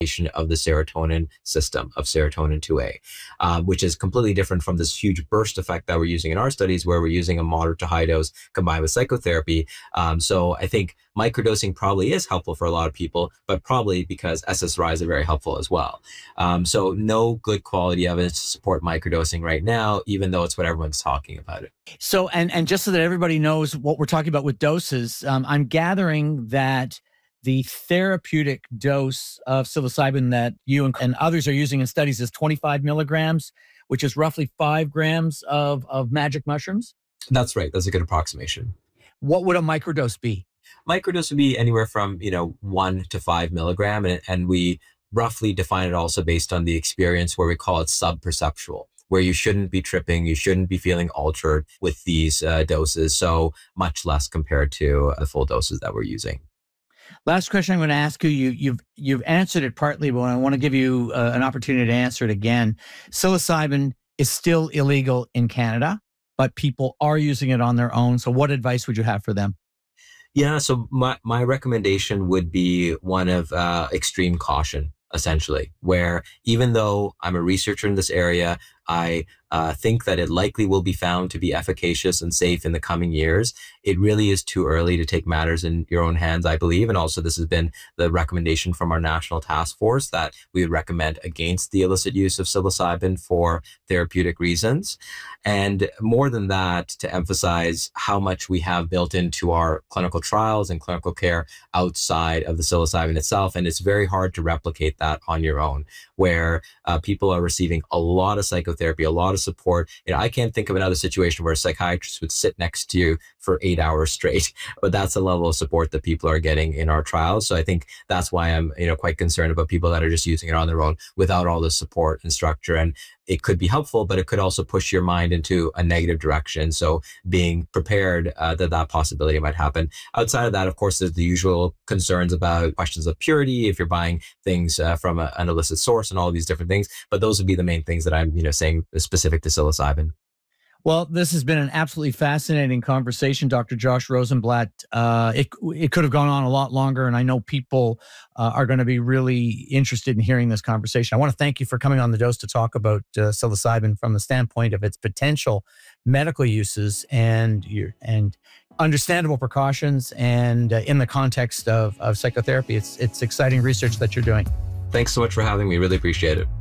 of the serotonin system of serotonin 2A, which is completely different from this huge burst effect that we're using in our studies, where we're using a moderate to high dose combined with psychotherapy. So I think microdosing probably is helpful for a lot of people, but probably because SSRIs are very helpful as well. So no good quality evidence to support microdosing right now, even though it's what everyone's talking about it. So, and just so that everybody knows what we're talking about with doses, I'm gathering that the therapeutic dose of psilocybin that you and others are using in studies is 25 milligrams, which is roughly 5 grams of magic mushrooms? That's right. That's a good approximation. What would a microdose be? Microdose would be anywhere from 1 to 5 milligram, and we roughly define it also based on the experience, where we call it subperceptual, where you shouldn't be tripping, you shouldn't be feeling altered with these doses, so much less compared to the full doses that we're using. Last question I'm going to ask you. You've answered it partly, but I want to give you an opportunity to answer it again. Psilocybin is still illegal in Canada, but people are using it on their own. So what advice would you have for them? Yeah, so my recommendation would be one of extreme caution, essentially, where even though I'm a researcher in this area, I think that it likely will be found to be efficacious and safe in the coming years. It really is too early to take matters in your own hands, I believe. And also, this has been the recommendation from our national task force that we would recommend against the illicit use of psilocybin for therapeutic reasons. And more than that, to emphasize how much we have built into our clinical trials and clinical care outside of the psilocybin itself. And it's very hard to replicate that on your own, where people are receiving a lot of psychotherapy, a lot of support. I can't think of another situation where a psychiatrist would sit next to you for 8 hours straight, but that's the level of support that people are getting in our trials. So I think that's why I'm, quite concerned about people that are just using it on their own without all the support and structure. And it could be helpful, but it could also push your mind into a negative direction. So being prepared that possibility might happen. Outside of that, of course, there's the usual concerns about questions of purity, if you're buying things from an illicit source and all these different things. But those would be the main things that I'm, saying specific to psilocybin. Well, this has been an absolutely fascinating conversation, Dr. Josh Rosenblatt. It could have gone on a lot longer, and I know people are going to be really interested in hearing this conversation. I want to thank you for coming on The Dose to talk about psilocybin from the standpoint of its potential medical uses and understandable precautions, and in the context of psychotherapy. It's exciting research that you're doing. Thanks so much for having me. Really appreciate it.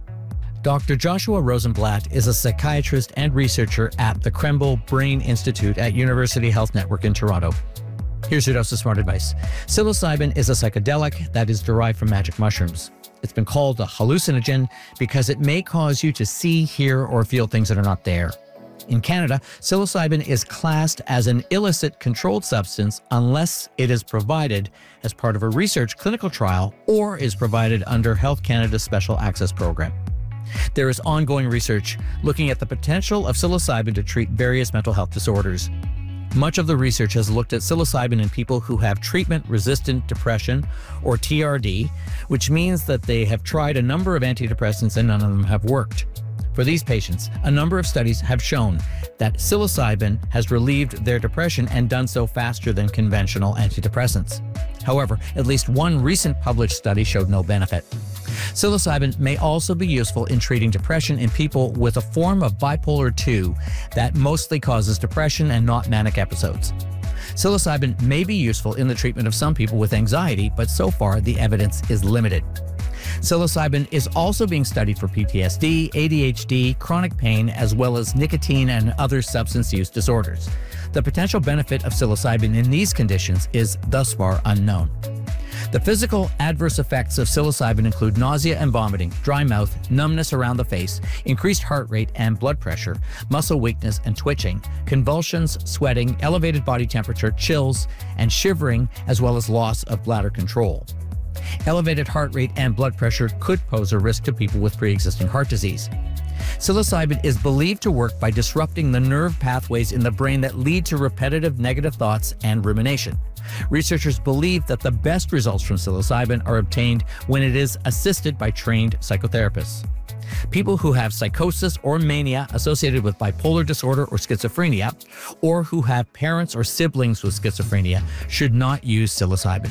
Dr. Joshua Rosenblatt is a psychiatrist and researcher at the Krembil Brain Institute at University Health Network in Toronto. Here's your dose of smart advice. Psilocybin is a psychedelic that is derived from magic mushrooms. It's been called a hallucinogen because it may cause you to see, hear, or feel things that are not there. In Canada, psilocybin is classed as an illicit controlled substance unless it is provided as part of a research clinical trial or is provided under Health Canada's Special Access Program. There is ongoing research looking at the potential of psilocybin to treat various mental health disorders. Much of the research has looked at psilocybin in people who have treatment-resistant depression, or TRD, which means that they have tried a number of antidepressants and none of them have worked. For these patients, a number of studies have shown that psilocybin has relieved their depression and done so faster than conventional antidepressants. However, at least one recent published study showed no benefit. Psilocybin may also be useful in treating depression in people with a form of bipolar II that mostly causes depression and not manic episodes. Psilocybin may be useful in the treatment of some people with anxiety, but so far the evidence is limited. Psilocybin is also being studied for PTSD, ADHD, chronic pain, as well as nicotine and other substance use disorders. The potential benefit of psilocybin in these conditions is thus far unknown. The physical adverse effects of psilocybin include nausea and vomiting, dry mouth, numbness around the face, increased heart rate and blood pressure, muscle weakness and twitching, convulsions, sweating, elevated body temperature, chills, and shivering, as well as loss of bladder control. Elevated heart rate and blood pressure could pose a risk to people with pre-existing heart disease. Psilocybin is believed to work by disrupting the nerve pathways in the brain that lead to repetitive negative thoughts and rumination. Researchers believe that the best results from psilocybin are obtained when it is assisted by trained psychotherapists. People who have psychosis or mania associated with bipolar disorder or schizophrenia, or who have parents or siblings with schizophrenia, should not use psilocybin.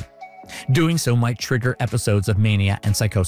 Doing so might trigger episodes of mania and psychosis.